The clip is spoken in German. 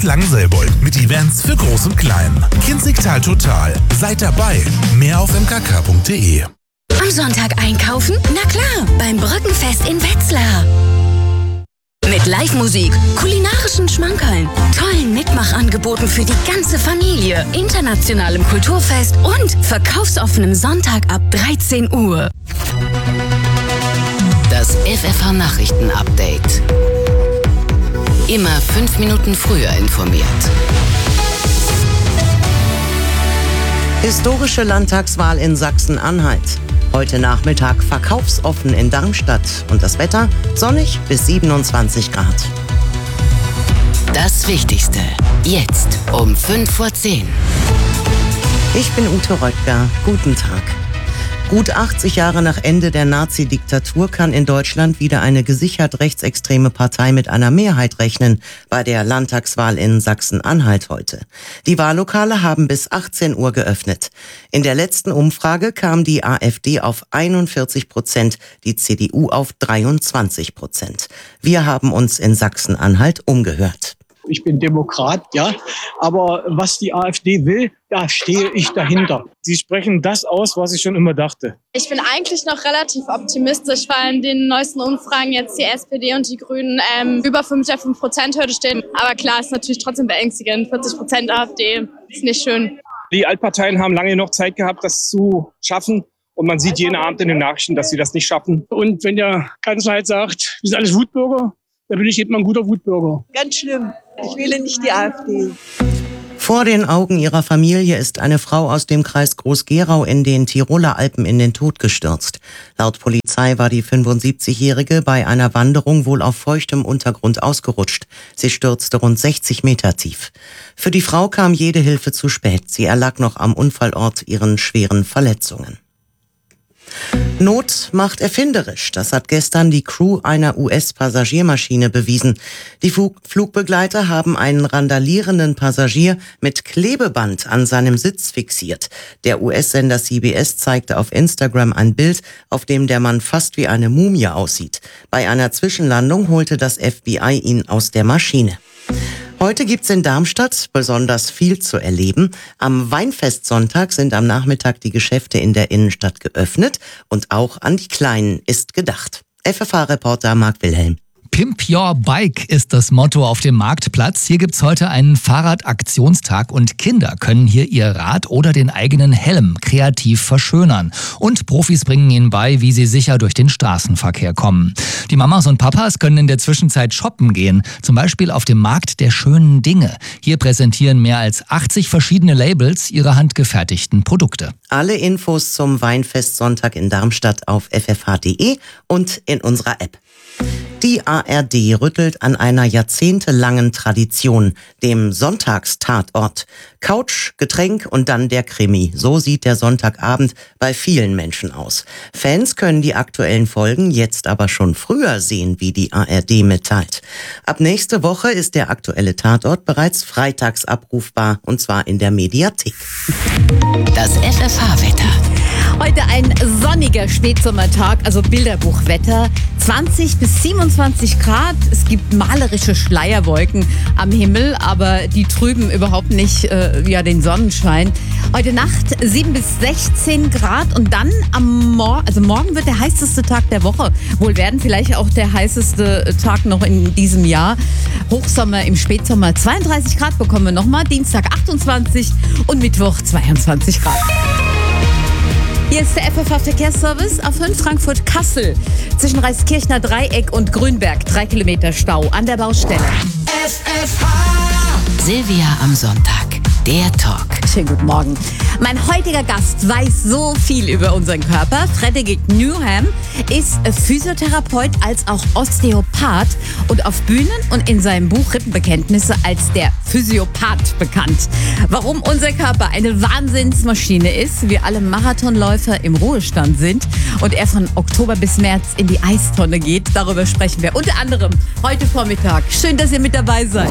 Langselbold mit Events für Groß und Klein. Kinzigtal Total. Seid dabei. Mehr auf mkk.de. Am Sonntag einkaufen? Na klar, beim Brückenfest in Wetzlar. Mit Live-Musik, kulinarischen Schmankerln, tollen Mitmachangeboten für die ganze Familie, internationalem Kulturfest und verkaufsoffenem Sonntag ab 13 Uhr. Das FFH-Nachrichten-Update. Immer 5 Minuten früher informiert. Historische Landtagswahl in Sachsen-Anhalt. Heute Nachmittag verkaufsoffen in Darmstadt und das Wetter sonnig bis 27 Grad. Das Wichtigste jetzt um 5:10 Uhr. Ich bin Ute Röttger. Guten Tag. Gut 80 Jahre nach Ende der Nazi-Diktatur kann in Deutschland wieder eine gesichert rechtsextreme Partei mit einer Mehrheit rechnen bei der Landtagswahl in Sachsen-Anhalt heute. Die Wahllokale haben bis 18 Uhr geöffnet. In der letzten Umfrage kam die AfD auf 41%, die CDU auf 23%. Wir haben uns in Sachsen-Anhalt umgehört. Ich bin Demokrat, ja, aber was die AfD will, da stehe ich dahinter. Sie sprechen das aus, was ich schon immer dachte. Ich bin eigentlich noch relativ optimistisch, weil in den neuesten Umfragen jetzt die SPD und die Grünen über 5,5%-Hürde stehen. Aber klar, ist natürlich trotzdem beängstigend. 40% AfD ist nicht schön. Die Altparteien haben lange noch Zeit gehabt, das zu schaffen. Und man sieht jeden Abend in den Nachrichten, dass sie das nicht schaffen. Und wenn der Kanzler halt sagt, wir sind alles Wutbürger, dann bin ich eben ein guter Wutbürger. Ganz schlimm. Ich wähle nicht die AfD. Vor den Augen ihrer Familie ist eine Frau aus dem Kreis Groß-Gerau in den Tiroler Alpen in den Tod gestürzt. Laut Polizei war die 75-Jährige bei einer Wanderung wohl auf feuchtem Untergrund ausgerutscht. Sie stürzte rund 60 Meter tief. Für die Frau kam jede Hilfe zu spät. Sie erlag noch am Unfallort ihren schweren Verletzungen. Not macht erfinderisch. Das hat gestern die Crew einer US-Passagiermaschine bewiesen. Die Flugbegleiter haben einen randalierenden Passagier mit Klebeband an seinem Sitz fixiert. Der US-Sender CBS zeigte auf Instagram ein Bild, auf dem der Mann fast wie eine Mumie aussieht. Bei einer Zwischenlandung holte das FBI ihn aus der Maschine. Heute gibt's in Darmstadt besonders viel zu erleben. Am Weinfestsonntag sind am Nachmittag die Geschäfte in der Innenstadt geöffnet und auch an die Kleinen ist gedacht. FFH-Reporter Marc Wilhelm. Pimp Your Bike ist das Motto auf dem Marktplatz. Hier gibt's heute einen Fahrradaktionstag und Kinder können hier ihr Rad oder den eigenen Helm kreativ verschönern. Und Profis bringen ihnen bei, wie sie sicher durch den Straßenverkehr kommen. Die Mamas und Papas können in der Zwischenzeit shoppen gehen, zum Beispiel auf dem Markt der schönen Dinge. Hier präsentieren mehr als 80 verschiedene Labels ihre handgefertigten Produkte. Alle Infos zum Weinfestsonntag in Darmstadt auf ffh.de und in unserer App. Die ARD rüttelt an einer jahrzehntelangen Tradition, dem Sonntagstatort. Couch, Getränk und dann der Krimi. So sieht der Sonntagabend bei vielen Menschen aus. Fans können die aktuellen Folgen jetzt aber schon früher sehen, wie die ARD mitteilt. Ab nächste Woche ist der aktuelle Tatort bereits freitags abrufbar, und zwar in der Mediathek. Das FFH-Wetter. Heute ein sonniger Spätsommertag, also Bilderbuchwetter. 20 bis 27 Grad. Es gibt malerische Schleierwolken am Himmel, aber die trüben überhaupt nicht den Sonnenschein. Heute Nacht 7 bis 16 Grad und dann morgen wird der heißeste Tag der Woche wohl werden. Vielleicht auch der heißeste Tag noch in diesem Jahr. Hochsommer im Spätsommer 32 Grad bekommen wir nochmal. Dienstag 28 und Mittwoch 22 Grad. Hier ist der FFH-Verkehrsservice auf 5 Frankfurt-Kassel. Zwischen Reiskirchner Dreieck und Grünberg 3 Kilometer Stau an der Baustelle. FFH. Silvia am Sonntag. Der Talk. Schönen guten Morgen. Mein heutiger Gast weiß so viel über unseren Körper. Frederick Newham ist Physiotherapeut als auch Osteopath und auf Bühnen und in seinem Buch Rippenbekenntnisse als der Physiopath bekannt. Warum unser Körper eine Wahnsinnsmaschine ist, wir alle Marathonläufer im Ruhestand sind und er von Oktober bis März in die Eistonne geht, darüber sprechen wir unter anderem heute Vormittag. Schön, dass ihr mit dabei seid.